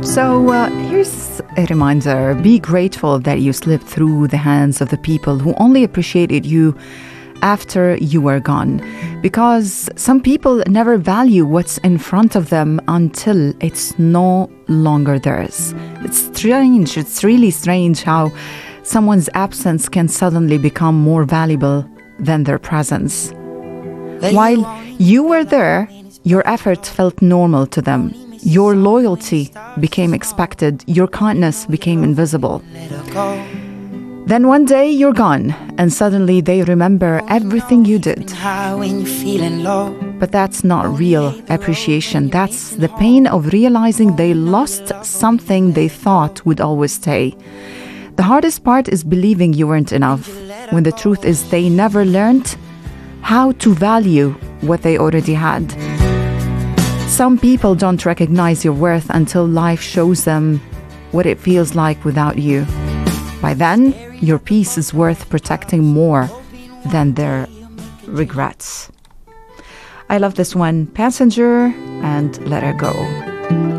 So here's a reminder. Be grateful that you slipped through the hands of the people who only appreciated you after you were gone. Because some people never value what's in front of them until it's no longer theirs. It's strange. It's really strange how someone's absence can suddenly become more valuable than their presence. While you were there, your effort felt normal to them. Your loyalty became expected. Your kindness became invisible. Then one day you're gone, and suddenly they remember everything you did. But that's not real appreciation. That's the pain of realizing they lost something they thought would always stay. The hardest part is believing you weren't enough, when the truth is they never learned how to value what they already had. Some people don't recognize your worth until life shows them what it feels like without you. By then, your peace is worth protecting more than their regrets. I love this one, Passenger and Let Her Go.